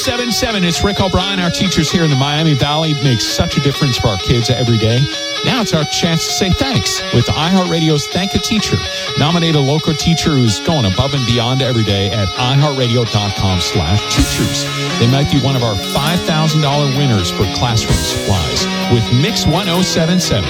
7-7, it's Rick O'Brien. Our teachers here in the Miami Valley make such a difference for our kids every day. Now it's our chance to say thanks with iHeartRadio's Thank a Teacher. Nominate a local teacher who's going above and beyond every day at iHeartRadio.com/teachers. They might be one of our $5,000 winners for classroom supplies with Mix 1077.